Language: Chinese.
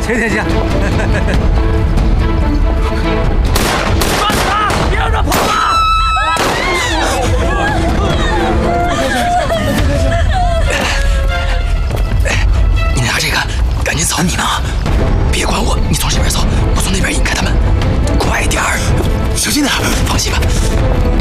行行行。 抓住他！别让他跑了！ 你拿这个，赶紧走！你呢？别管我，你从这边走，我从那边引开他们。快点儿，小心点！放心吧。